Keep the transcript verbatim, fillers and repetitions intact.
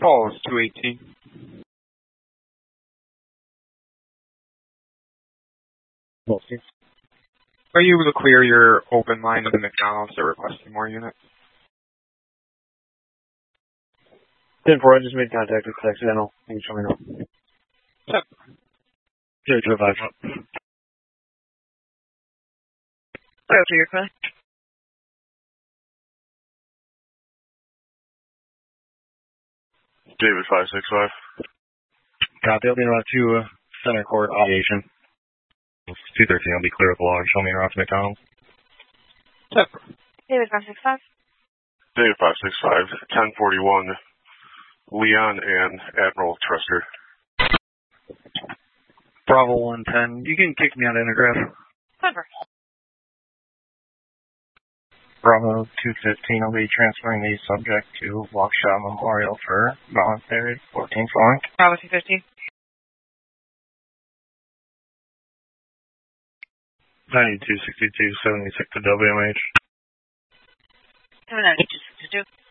Call is two eighteen. Are you able to clear your open line of the McDonald's that requesting more units? ten four, I just made contact with Accidental. Can you show me now? Yep. zero two five. After your call. David five six five. Copy. I'll be around to uh, Center Court Aviation. two thirteen, I'll be clear with the log. Show me around to McDonald's. Yep. David five six five. David five six five. ten forty-one. Leon and Admiral Truster. Bravo one ten. You can kick me out of Intergraph. Clever. Bravo two fifteen, I'll be transferring the subject to Waukesha Memorial for voluntary fourteen flying. Bravo two fifteen. ninety-two sixty-two seventy-six to W M H. seven ninety-two sixty-two.